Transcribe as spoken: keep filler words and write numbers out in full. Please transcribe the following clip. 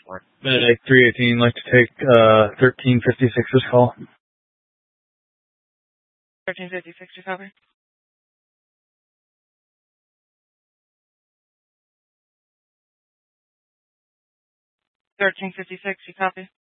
Medic three eighteen, like to take uh, thirteen fifty-six's call. thirteen fifty-six, you copy? thirteen fifty-six, you copy?